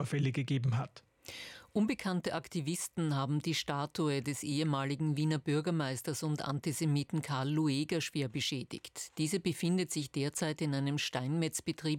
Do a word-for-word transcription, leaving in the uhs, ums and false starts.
Vorfälle gegeben hat. Unbekannte Aktivisten haben die Statue des ehemaligen Wiener Bürgermeisters und Antisemiten Karl Lueger schwer beschädigt. Diese befindet sich derzeit in einem Steinmetzbetrieb